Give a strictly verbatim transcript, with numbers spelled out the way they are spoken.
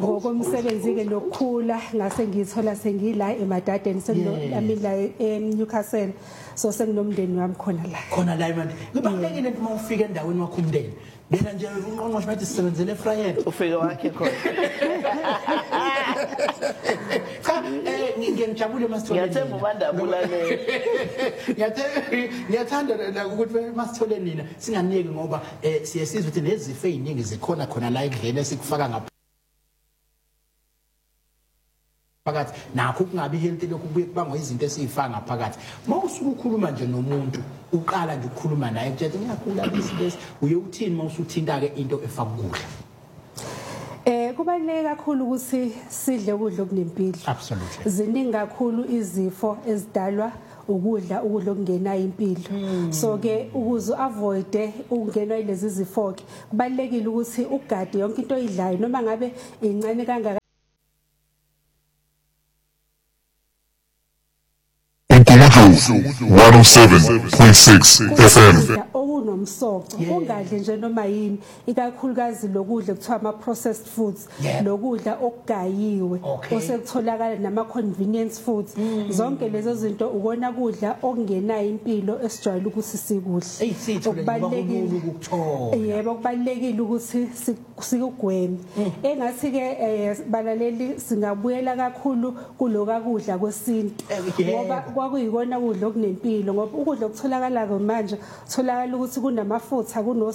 ngokomsebenzi ke nokukhula ngase ngithola sengila eMadadeni sengilamila eNewcastle so senginomndeni wami khona la khona la manje kubalekile uma ufika endaweni wakho umndeni mina nje unqonqoshe bathi sisebenzele eFrayet ufike wakhe khona cha eh ngiyajabule masithole ngiyathemba ubandabula le ngiyathemba ngiyathanda ukuthi masithole nina singanike ngoba siye sizwe ukuthi nezifo eziningi zikhona khona la endlene esikufaka ngapha phakathi nakho kungabi healthy lokhu kubuye kubangwa izinto esizifaka ngaphakathi mawusuka ukhuluma nje nomuntu uqala nje ukukhuluma naye kuthi ngiyakula business uye uthini mawusuthinta ke into efaka ukudla eh kubaleke kakhulu ukuthi sidle ukudla okunempilo absolutely ziningi kakhulu izifo ezidalwa ukudla ukudla okungenayo impilo so ke ukuze avoid ukungenwa ilezi zifo ke kubalekile ukuthi ugade yonke into oyidlayo noma ngabe incane kangaka one oh seven point six F M okunomsoco ungadle nje noma yini ikakhulukazi lokudla kuthiwa ama processed foods lokudla okugayiwe osekutholakala nama convenience foods zonke lezo zinto ukona kudla okungenayo impilo esijwayele ukuthi sikudle okubalekile ukuthola yebo kubalekile ukuthi sikugweme engathi ke balaleli singabuyela kakhulu kuloka kudla kwesintu ngoba kwakuyikona kudla okunempilo ngoba ukudla okutholakala manje tholakala ukuthi kunamafutha kuno